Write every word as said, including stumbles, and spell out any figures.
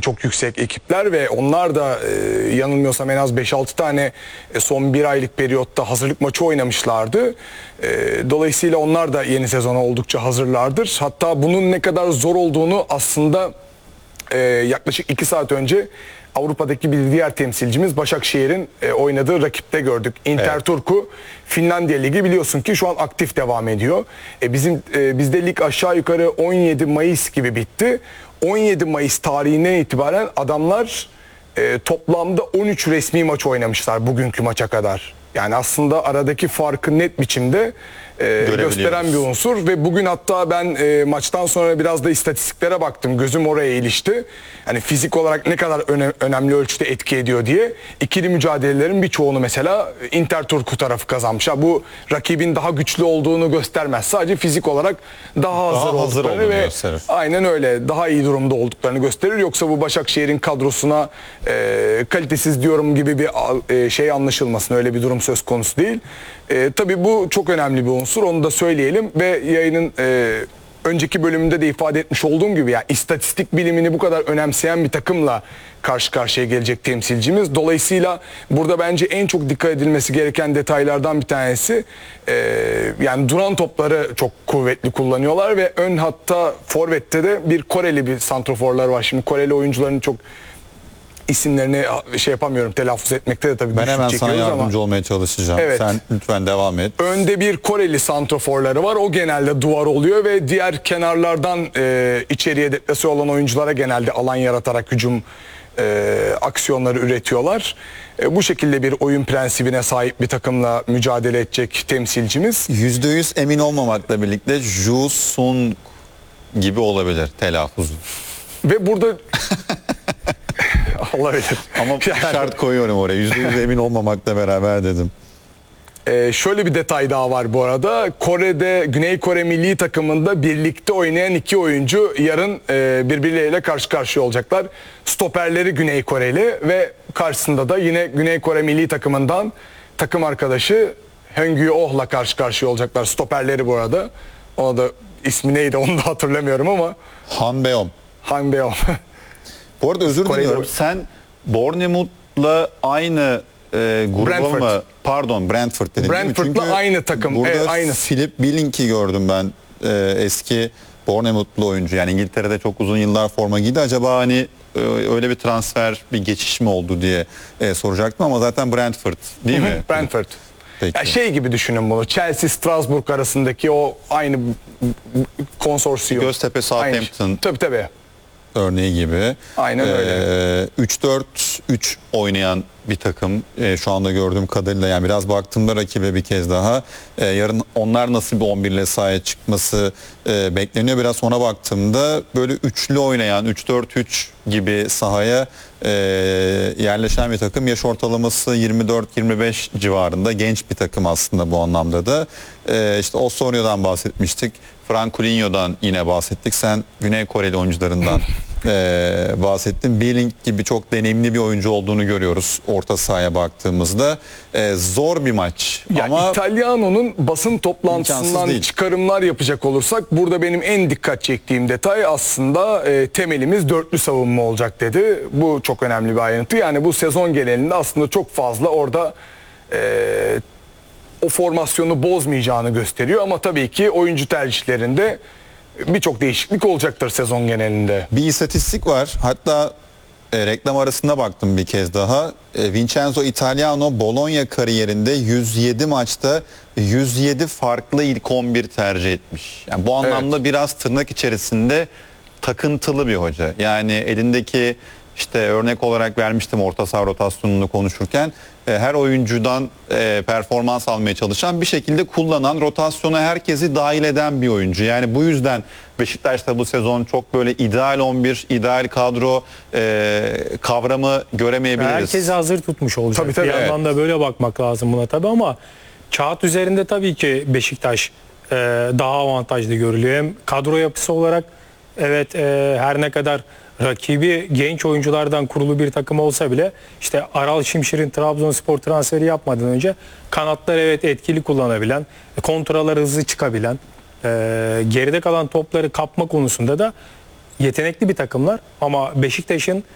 çok yüksek ekipler ve onlar da e, yanılmıyorsam en az beş altı tane e, son bir aylık periyotta hazırlık maçı oynamışlardı. E, dolayısıyla onlar da yeni sezona oldukça hazırlardır. Hatta bunun ne kadar zor olduğunu aslında e, yaklaşık iki saat önce Avrupa'daki bir diğer temsilcimiz Başakşehir'in e, oynadığı rakipte gördük. Interturku Finlandiya Ligi biliyorsun ki şu an aktif devam ediyor. E, bizim e, bizde lig aşağı yukarı on yedi Mayıs gibi bitti. on yedi Mayıs tarihinden itibaren adamlar e, toplamda on üç resmi maç oynamışlar bugünkü maça kadar. Yani aslında aradaki farkı net biçimde e, gösteren bir unsur ve bugün hatta ben e, maçtan sonra biraz da istatistiklere baktım. Gözüm oraya ilişti. Yani fizik olarak ne kadar öne, önemli ölçüde etki ediyor diye. İkili mücadelelerin birçoğunu mesela Interturku tarafı kazanmış. Ha, bu rakibin daha güçlü olduğunu göstermez. Sadece fizik olarak daha hazır, daha hazır olduklarını ve gösterir. aynen öyle daha iyi durumda olduklarını gösterir. Yoksa bu Başakşehir'in kadrosuna e, kalitesiz diyorum gibi bir e, şey anlaşılmasın. Öyle bir durum söz konusu değil. E, tabii bu çok önemli bir unsur. Onu da söyleyelim ve yayının e, önceki bölümünde de ifade etmiş olduğum gibi yani istatistik bilimini bu kadar önemseyen bir takımla karşı karşıya gelecek temsilcimiz. Dolayısıyla burada bence en çok dikkat edilmesi gereken detaylardan bir tanesi e, yani duran topları çok kuvvetli kullanıyorlar ve ön hatta forvette de bir Koreli bir santroforlar var. Şimdi Koreli oyuncuların çok isimlerini şey yapamıyorum, telaffuz etmekte de tabii Ben hemen sana yardımcı ama olmaya çalışacağım. Evet. Sen lütfen devam et. Önde bir Koreli santroforları var. O genelde duvar oluyor ve diğer kenarlardan e, içeriye deplase olan oyunculara genelde alan yaratarak hücum e, aksiyonları üretiyorlar. E, bu şekilde bir oyun prensibine sahip bir takımla mücadele edecek temsilcimiz. yüzde yüz emin olmamakla birlikte Ju Sun gibi olabilir telaffuzu. Ve burada olabilir. Ama Yani- şart koyuyorum oraya. yüzde yüz emin olmamakla beraber dedim. Ee, şöyle bir detay daha var bu arada. Kore'de, Güney Kore milli takımında birlikte oynayan iki oyuncu yarın e, birbirleriyle karşı karşıya olacaklar. Stoperleri Güney Koreli ve karşısında da yine Güney Kore milli takımından takım arkadaşı Heung-Yu Oh'la karşı karşıya olacaklar. Stoperleri bu arada. Ona da ismi neydi onu da hatırlamıyorum ama Han Beom. Han Beom. Bu arada özür Kore'de- diliyorum. Sen Bournemouth'la aynı e, gruba Brentford. mı? Pardon, Brentford dedin değil mi? Brentford'la Çünkü aynı takım. Burada Evet, aynı. Philip Billink'i gördüm ben. E, eski Bournemouth'lu oyuncu. Yani İngiltere'de çok uzun yıllar forma giydi. Acaba hani e, öyle bir transfer, bir geçiş mi oldu diye e, soracaktım ama zaten Brentford değil mi? Brentford. Peki. Ya şey gibi düşünün bunu. Chelsea Strasbourg arasındaki o aynı konsorsiyum. Göztepe Southampton. Aynı. Tabii tabii. Örneği gibi. Aynen öyle. Ee, üç dört üç oynayan bir takım ee, şu anda gördüğüm kadarıyla, yani biraz baktığımda rakibe bir kez daha ee, yarın onlar nasıl bir on bir ile sahaya çıkması e, bekleniyor. Biraz ona baktığımda böyle üçlü oynayan üç dört üç gibi sahaya e, yerleşen bir takım. Yaş ortalaması yirmi dört yirmi beş civarında, genç bir takım aslında bu anlamda da. E, işte Osorio'dan bahsetmiştik. Frankulinho'dan yine bahsettik. Sen Güney Koreli oyuncularından e, bahsettin. Billing gibi çok deneyimli bir oyuncu olduğunu görüyoruz orta sahaya baktığımızda. E, zor bir maç. Ya Ama İtalyano'nun basın İmkansız toplantısından değil. çıkarımlar yapacak olursak burada benim en dikkat çektiğim detay aslında e, temelimiz dörtlü savunma olacak dedi. Bu çok önemli bir ayrıntı. Yani bu sezon genelinde aslında çok fazla orada e, o formasyonu bozmayacağını gösteriyor ama tabii ki oyuncu tercihlerinde birçok değişiklik olacaktır sezon genelinde. bir istatistik var. Hatta e, reklam arasında baktım bir kez daha. E, Vincenzo Italiano Bologna kariyerinde yüz yedi maçta yüz yedi farklı ilk on bir tercih etmiş. Yani bu anlamda biraz tırnak içerisinde takıntılı bir hoca. Yani elindeki, işte örnek olarak vermiştim orta saha rotasyonunu konuşurken, e, her oyuncudan e, performans almaya çalışan, bir şekilde kullanan, rotasyona herkesi dahil eden bir oyuncu. Yani bu yüzden Beşiktaş'ta bu sezon çok böyle ideal on bir, ideal kadro e, kavramı göremeyebiliriz. Herkesi hazır tutmuş olacak. Tabii, tabii, bir yandan da böyle bakmak lazım buna tabii ama kağıt üzerinde tabii ki Beşiktaş e, daha avantajlı görülüyor. Hem kadro yapısı olarak evet e, her ne kadar rakibi genç oyunculardan kurulu bir takım olsa bile işte Aral Şimşir'in Trabzonspor transferi yapmadan önce kanatlar evet etkili kullanabilen, kontralar hızlı çıkabilen, e, geride kalan topları kapma konusunda da yetenekli bir takımlar ama Beşiktaş'ın